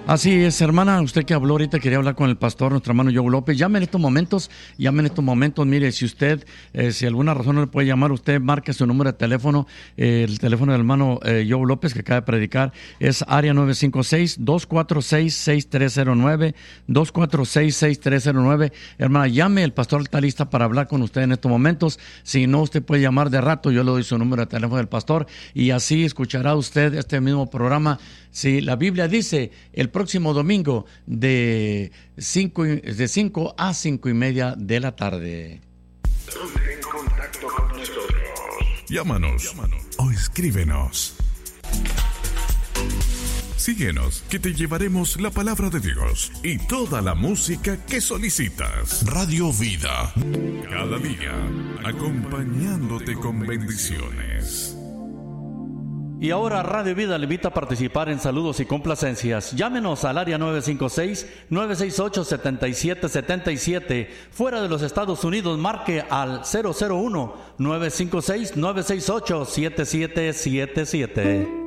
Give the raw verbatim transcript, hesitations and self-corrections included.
Así es, hermana, usted que habló ahorita quería hablar con el pastor, nuestro hermano Joe López. Llame en estos momentos, llame en estos momentos. Mire, si usted, eh, si alguna razón no le puede llamar, usted marque su número de teléfono. Eh, el teléfono del hermano eh, Joe López, que acaba de predicar, es área nueve cinco seis, dos cuatro seis, seis tres cero nueve, dos cuatro seis, seis tres cero nueve. Hermana, llame, el pastor está lista para hablar con usted en estos momentos. Si no, usted puede llamar de rato, yo le doy su número de teléfono del pastor y así escuchará usted este mismo programa. Si la Biblia dice, el próximo domingo de cinco de cinco a cinco y media de la tarde. Ponte en contacto con nosotros. Llámanos, Llámanos o escríbenos. Síguenos, que te llevaremos la palabra de Dios y toda la música que solicitas. Radio Vida, cada día acompañándote con bendiciones. Y ahora Radio Vida le invita a participar en saludos y complacencias. Llámenos al área nueve cinco seis, nueve seis ocho, siete siete siete siete. Fuera de los Estados Unidos, marque al cero cero uno, nueve cinco seis, nueve seis ocho, siete siete siete siete.